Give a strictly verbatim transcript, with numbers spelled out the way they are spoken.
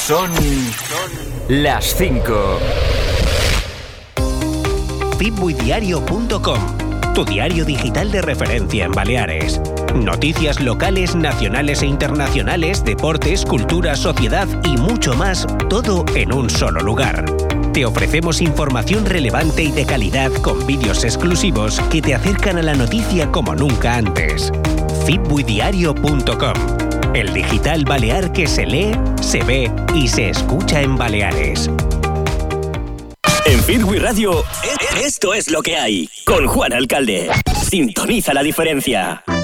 Son las cinco. fitbuidiario punto com, tu diario digital de referencia en Baleares. Noticias locales, nacionales e internacionales, deportes, cultura, sociedad y mucho más, todo en un solo lugar. Te ofrecemos información relevante y de calidad con vídeos exclusivos que te acercan a la noticia como nunca antes. fitbuidiario punto com, el digital balear que se lee, se ve y se escucha en Baleares. En Fitbui Radio, esto es lo que hay. Con Juan Alcalde. Sintoniza la diferencia.